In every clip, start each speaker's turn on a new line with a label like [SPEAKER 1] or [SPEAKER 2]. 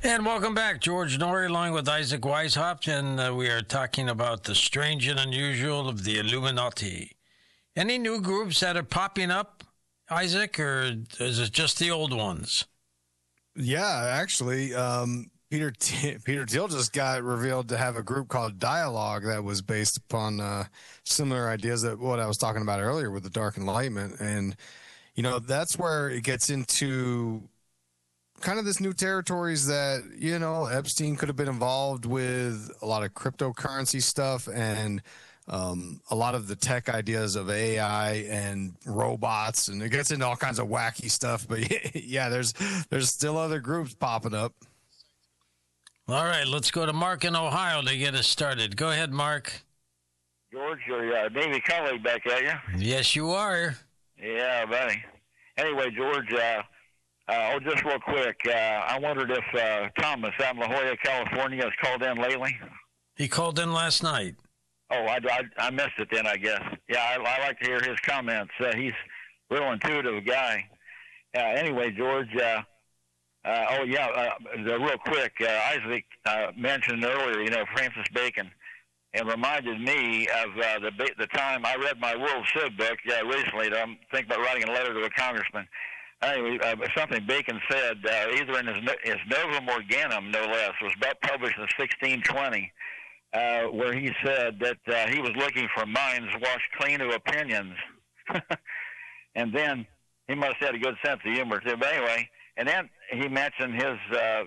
[SPEAKER 1] And welcome back. George Norrie along with Isaac Weishaupt, and we are talking about the strange and unusual of the Illuminati. Any new groups that are popping up, Isaac, or is it just the old ones?
[SPEAKER 2] Yeah, actually, Peter Thiel just got revealed to have a group called Dialogue that was based upon similar ideas that what I was talking about earlier with the Dark Enlightenment. And, that's where it gets into kind of this new territories that, Epstein could have been involved with a lot of cryptocurrency stuff and a lot of the tech ideas of AI and robots, and it gets into all kinds of wacky stuff. But yeah, there's still other groups popping up.
[SPEAKER 1] All right, let's go to Mark in Ohio to get us started. Go ahead, Mark.
[SPEAKER 3] George, your Navy colleague back at you.
[SPEAKER 1] Yes, you are.
[SPEAKER 3] Yeah, buddy. Anyway, George, just real quick, I wondered if Thomas out in La Jolla, California, has called in lately.
[SPEAKER 1] He called in last night.
[SPEAKER 3] Oh, I missed it then, I guess. Yeah, I like to hear his comments. He's a real intuitive guy. Anyway, George, real quick, Isaac mentioned earlier, Francis Bacon, and reminded me of the time I read my World Civ book recently. I'm thinking about writing a letter to a congressman. Anyway, something Bacon said, either in his Novum Organum, no less, was published in 1620, where he said that he was looking for minds washed clean of opinions. And then he must have had a good sense of humor, too. But anyway, and then he mentioned the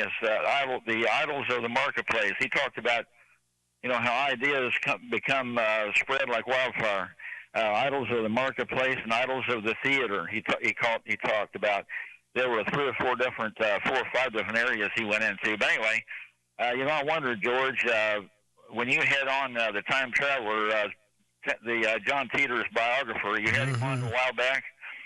[SPEAKER 3] idols of the marketplace. He talked about, how ideas become spread like wildfire. Idols of the marketplace and idols of the theater. He talked about. There were 4 or 5 different areas he went into. But anyway, I wondered, George, when you had on the Time Traveler, the John Teeter's biographer, you had him on a while back.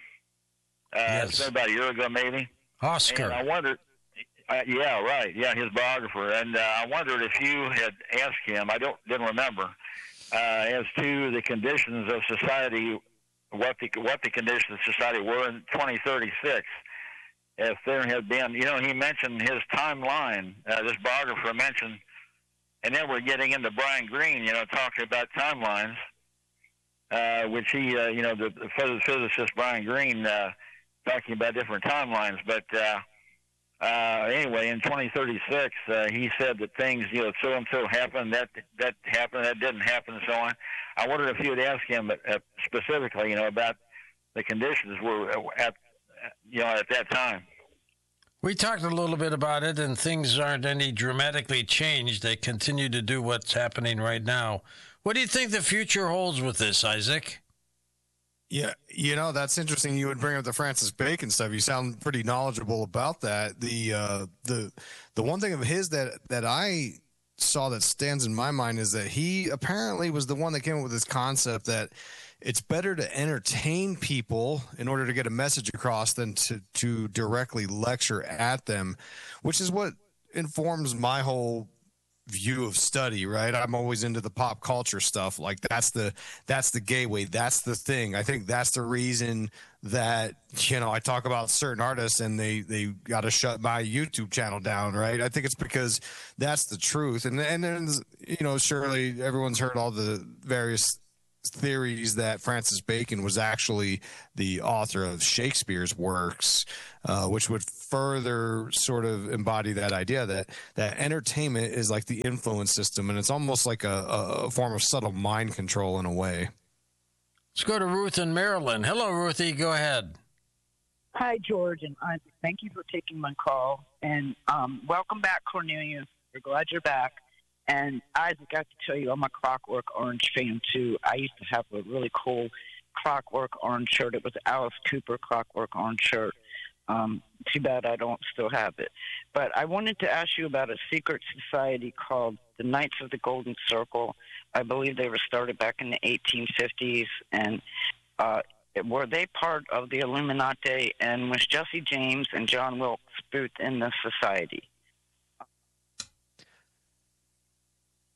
[SPEAKER 1] Yes.
[SPEAKER 3] It's been about a year ago, maybe.
[SPEAKER 1] Oscar.
[SPEAKER 3] And I wondered. Yeah, right. Yeah, his biographer. And I wondered if you had asked him. I didn't remember. As to the conditions of society, what the conditions of society were in 2036, if there had been, he mentioned his timeline. This biographer mentioned, and then we're getting into Brian Greene, talking about timelines, which he, the physicist Brian Greene, talking about different timelines, but. Anyway, in 2036, he said that things, so and so happened, that happened, that didn't happen, and so on. I wondered if you would ask him specifically, about the conditions were at that time.
[SPEAKER 1] We talked a little bit about it, and things aren't any dramatically changed. They continue to do what's happening right now. What do you think the future holds with this, Isaac?
[SPEAKER 2] Yeah, that's interesting. You would bring up the Francis Bacon stuff. You sound pretty knowledgeable about that. The one thing of his that I saw that stands in my mind is that he apparently was the one that came up with this concept that it's better to entertain people in order to get a message across than to directly lecture at them, which is what informs my whole view of study, right? I'm always into the pop culture stuff. Like that's the gateway. That's the thing. I think that's the reason that, I talk about certain artists and they got to shut my YouTube channel down, right? I think it's because that's the truth. And then, surely everyone's heard all the various theories that Francis Bacon was actually the author of Shakespeare's works, which would further sort of embody that idea that entertainment is like the influence system, and it's almost like a form of subtle mind control in a way.
[SPEAKER 1] Let's go to Ruth in Maryland. Hello, Ruthie. Go ahead.
[SPEAKER 4] Hi, George, and Isaac. Thank you for taking my call, and welcome back, Cornelius. We're glad you're back. And Isaac, I have to tell you, I'm a Clockwork Orange fan, too. I used to have a really cool Clockwork Orange shirt. It was Alice Cooper Clockwork Orange shirt. Too bad I don't still have it. But I wanted to ask you about a secret society called the Knights of the Golden Circle. I believe they were started back in the 1850s. And were they part of the Illuminati? And was Jesse James and John Wilkes Booth in the society?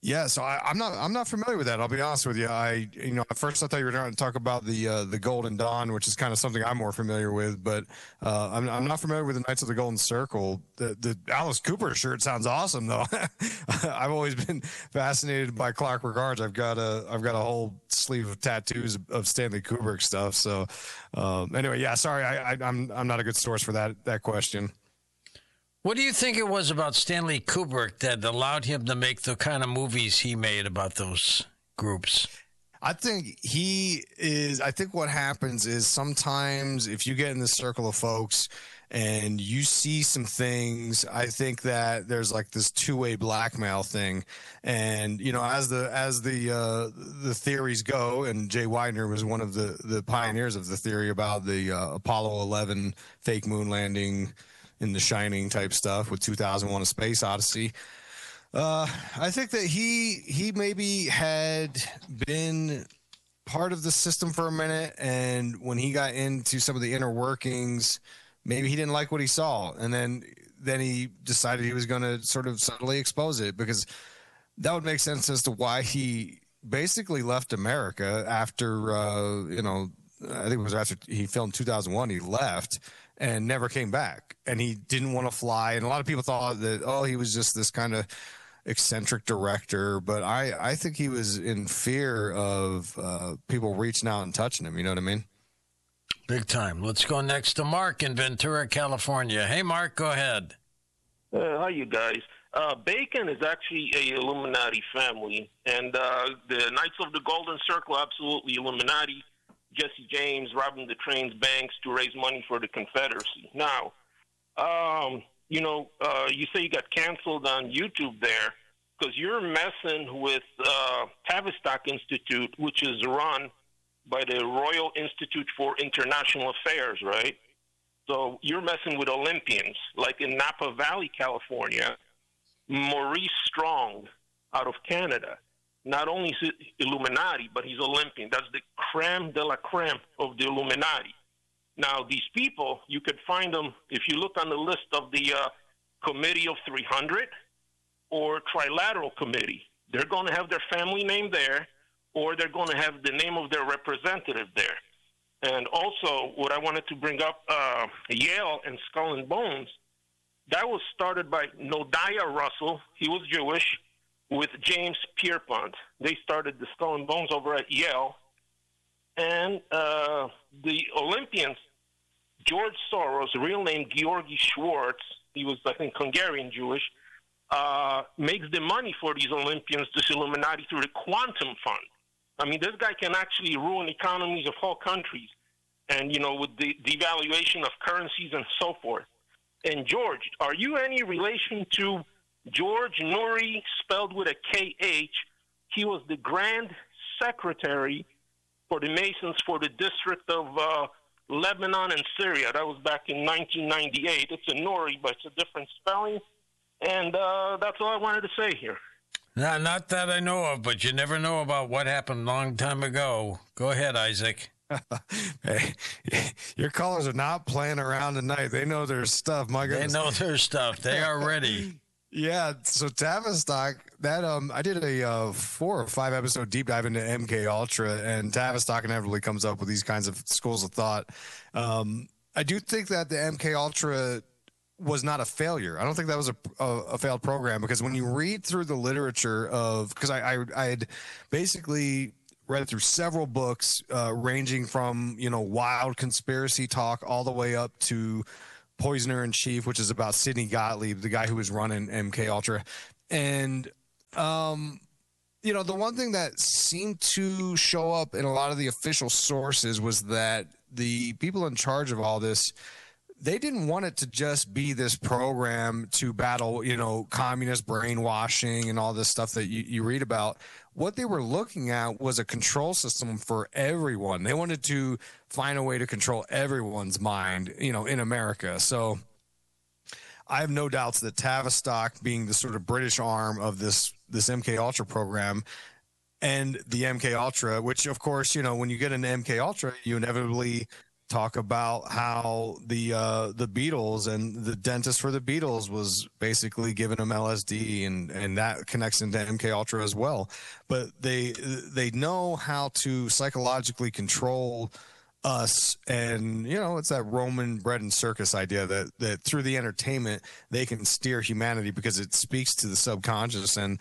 [SPEAKER 2] Yeah, so I'm not familiar with that. I'll be honest with you. At first I thought you were going to talk about the Golden Dawn, which is kind of something I'm more familiar with, but I'm not familiar with the Knights of the Golden Circle. The Alice Cooper shirt sounds awesome though. I've always been fascinated by Clockwork Orange. I've got a whole sleeve of tattoos of Stanley Kubrick stuff. So anyway, yeah, sorry, I'm not a good source for that question.
[SPEAKER 1] What do you think it was about Stanley Kubrick that allowed him to make the kind of movies he made about those groups?
[SPEAKER 2] I think what happens is sometimes if you get in this circle of folks and you see some things, I think that there's like this two-way blackmail thing. And, as the theories go, and Jay Weidner was one of the pioneers of the theory about the Apollo 11 fake moon landing in The Shining type stuff with 2001: A Space Odyssey. I think that he maybe had been part of the system for a minute, and when he got into some of the inner workings, maybe he didn't like what he saw, and then he decided he was going to sort of subtly expose it, because that would make sense as to why he basically left America after I think it was after he filmed 2001. He left and never came back, and he didn't want to fly. And a lot of people thought that, he was just this kind of eccentric director, but I think he was in fear of people reaching out and touching him. You know what I mean?
[SPEAKER 1] Big time. Let's go next to Mark in Ventura, California. Hey, Mark, go ahead.
[SPEAKER 5] Hi, you guys. Bacon is actually a Illuminati family, and the Knights of the Golden Circle, absolutely Illuminati. Jesse James robbing the trains, banks to raise money for the Confederacy. Now, you say you got canceled on YouTube there because you're messing with Tavistock Institute, which is run by the Royal Institute for International Affairs, right? So you're messing with Olympians, like in Napa Valley, California. Maurice Strong out of Canada. Not only is he Illuminati, but he's Olympian. That's the creme de la creme of the Illuminati. Now, these people, you could find them if you look on the list of the Committee of 300 or Trilateral Committee. They're going to have their family name there, or they're going to have the name of their representative there. And also, what I wanted to bring up, Yale and Skull and Bones, that was started by Nodiah Russell. He was Jewish, with James Pierpont. They started the Skull and Bones over at Yale. And the Olympians, George Soros, real name Georgi Schwartz, he was, I think, Hungarian Jewish, makes the money for these Olympians, this Illuminati, through the Quantum Fund. I mean, this guy can actually ruin economies of whole countries, and, with the devaluation of currencies and so forth. And George, are you any relation to George Nouri, spelled with a K-H? He was the Grand Secretary for the Masons for the District of Lebanon and Syria. That was back in 1998. It's a Nouri, but it's a different spelling. And that's all I wanted to say here.
[SPEAKER 1] No, not that I know of, but you never know about what happened a long time ago. Go ahead, Isaac.
[SPEAKER 2] Hey, your callers are not playing around tonight. They know their stuff. My goodness.
[SPEAKER 1] They know their stuff. They are ready.
[SPEAKER 2] Yeah, so Tavistock, that I did a 4 or 5 episode deep dive into MK Ultra, and Tavistock inevitably comes up with these kinds of schools of thought. I do think that the MK Ultra was not a failure. I don't think that was a failed program, because when you read through the literature because I had basically read through several books ranging from wild conspiracy talk all the way up to Poisoner in Chief, which is about Sidney Gottlieb, the guy who was running MK Ultra. And the one thing that seemed to show up in a lot of the official sources was that the people in charge of all this, they didn't want it to just be this program to battle, communist brainwashing and all this stuff that you read about. What they were looking at was a control system for everyone. They wanted to find a way to control everyone's mind, in America. So I have no doubts that Tavistock, being the sort of British arm of this MK Ultra program, and the MK Ultra, which of course, when you get an MK Ultra, you inevitably talk about how the Beatles and the dentist for the Beatles was basically giving them LSD, and that connects into MK Ultra as well. But they know how to psychologically control us, and it's that Roman bread and circus idea that through the entertainment they can steer humanity, because it speaks to the subconscious and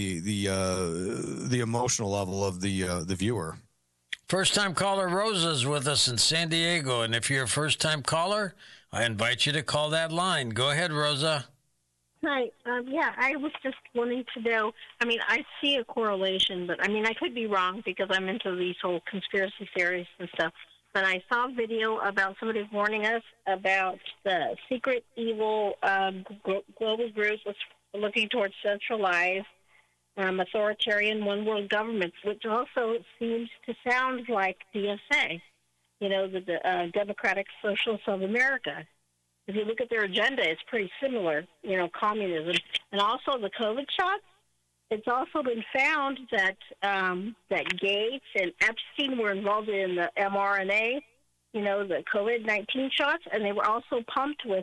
[SPEAKER 2] the emotional level of the viewer.
[SPEAKER 1] First-time caller Rosa's with us in San Diego, and if you're a first-time caller, I invite you to call that line. Go ahead, Rosa.
[SPEAKER 6] Hi. Yeah, I was just wanting to know, I see a correlation, but, I could be wrong because I'm into these whole conspiracy theories and stuff. But I saw a video about somebody warning us about the secret evil global group was looking towards centralized authoritarian one-world governments, which also seems to sound like DSA, the Democratic Socialists of America. If you look at their agenda, it's pretty similar, communism. And also the COVID shots, it's also been found that that Gates and Epstein were involved in the mRNA, the COVID-19 shots, and they were also pumped with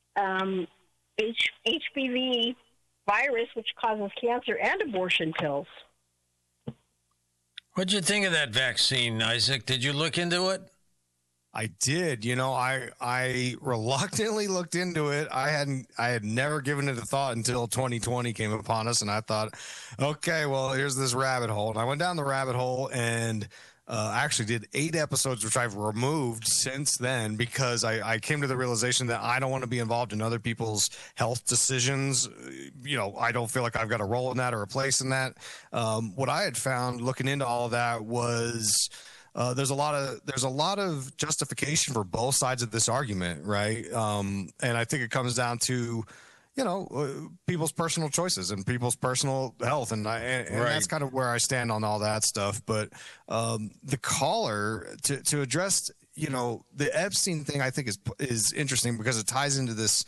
[SPEAKER 6] HPV virus, which causes cancer, and abortion pills.
[SPEAKER 1] What'd you think of that vaccine, Isaac? Did you look into it?
[SPEAKER 2] I did. I reluctantly looked into it. I had never given it a thought until 2020 came upon us, and I thought, okay, well, here's this rabbit hole. And I went down the rabbit hole and actually did 8 episodes, which I've removed since then, because I came to the realization that I don't want to be involved in other people's health decisions. I don't feel like I've got a role in that or a place in that. What I had found looking into all of that was there's a lot of justification for both sides of this argument, right? And I think it comes down to people's personal choices and people's personal health. And right. That's kind of where I stand on all that stuff. But the caller, to address, the Epstein thing, I think is interesting because it ties into this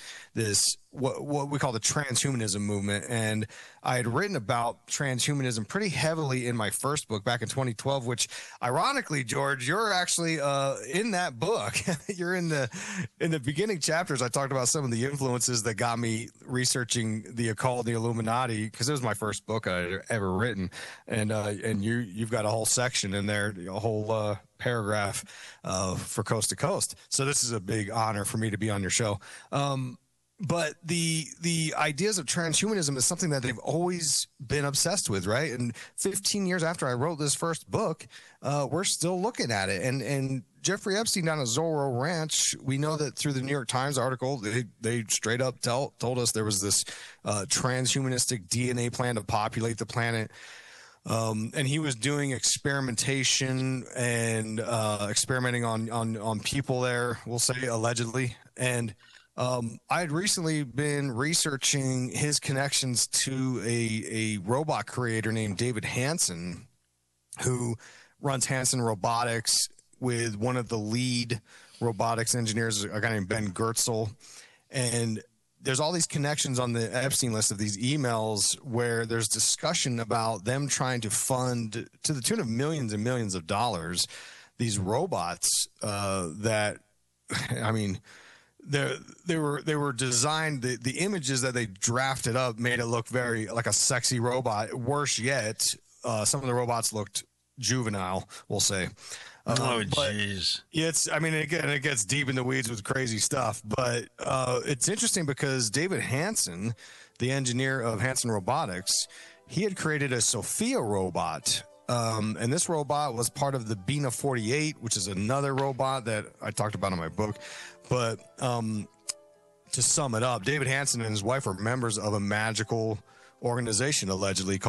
[SPEAKER 2] what we call the transhumanism movement. And I had written about transhumanism pretty heavily in my first book back in 2012, which ironically, George, you're actually in that book. You're in the beginning chapters. I talked about some of the influences that got me researching the occult, the Illuminati, because it was my first book I had ever written. And you've got a whole section in there, a whole paragraph for Coast to Coast. So this is a big honor for me to be on your show. But the ideas of transhumanism is something that they've always been obsessed with, right? And 15 years after I wrote this first book, we're still looking at it. And Jeffrey Epstein down at Zorro Ranch, we know that through the New York Times article, they straight up told us there was this transhumanistic DNA plan to populate the planet. And he was doing experimentation and experimenting on people there, we'll say, allegedly. And I had recently been researching his connections to a robot creator named David Hansen, who runs Hansen Robotics with one of the lead robotics engineers, a guy named Ben Goertzel. And there's all these connections on the Epstein list of these emails where there's discussion about them trying to fund, to the tune of millions and millions of dollars, these robots that, they were designed, the images that they drafted up made it look very like a sexy robot. Worse yet, some of the robots looked juvenile, we'll say.
[SPEAKER 1] Jeez.
[SPEAKER 2] It gets deep in the weeds with crazy stuff, but it's interesting because David Hansen, the engineer of Hansen Robotics, he had created a Sophia robot. And this robot was part of the Bina 48, which is another robot that I talked about in my book. But to sum it up, David Hansen and his wife are members of a magical organization, allegedly,